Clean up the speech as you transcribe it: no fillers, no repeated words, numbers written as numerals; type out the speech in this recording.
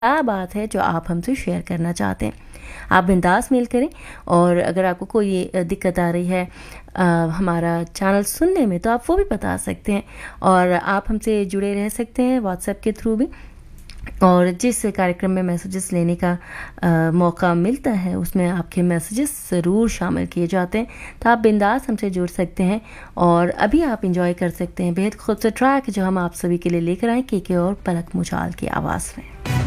क्या बात है जो आप हमसे शेयर करना चाहते हैं। आप बिंदास मेल करें, और अगर आपको कोई दिक्कत आ रही है हमारा चैनल सुनने में, तो आप वो भी बता सकते हैं। और आप हमसे जुड़े रह सकते हैं व्हाट्सएप के थ्रू भी, और जिस कार्यक्रम में मैसेजेस लेने का मौका मिलता है उसमें आपके मैसेजेस ज़रूर शामिल किए जाते हैं। तो आप बिंदास हमसे जुड़ सकते हैं, और अभी आप इंजॉय कर सकते हैं बेहद खूबसूरत ट्रैक जो हम आप सभी के लिए लेकर आए, के और पलक मुछाल की आवाज़ में।